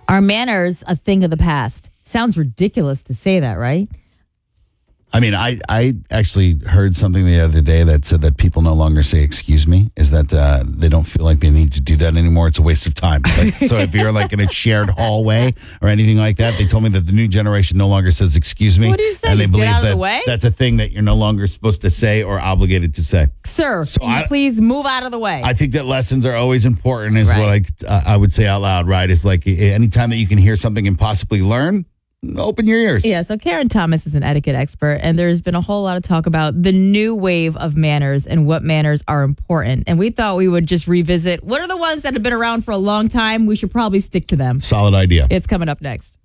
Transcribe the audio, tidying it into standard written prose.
Are manners a thing of the past? Sounds ridiculous to say that, right? I mean, I actually heard something the other day that said that people no longer say excuse me, is that they don't feel like they need to do that anymore. It's a waste of time. Like, so if you're like in a shared hallway or anything like that, they told me that the new generation no longer says excuse me. What do you say? And they Just believe get out of that the way? that's a thing that you're no longer supposed to say or obligated to say. Sir, So can you please move out of the way? I think that lessons are always important, is Right. what I would say out loud, right? It's like anytime that you can hear something and possibly learn, open your ears. Yeah, so Karen Thomas is an etiquette expert, and there's been a whole lot of talk about the new wave of manners and what manners are important. And we thought we would just revisit what are the ones that have been around for a long time. We should probably stick to them. Solid idea. It's coming up next.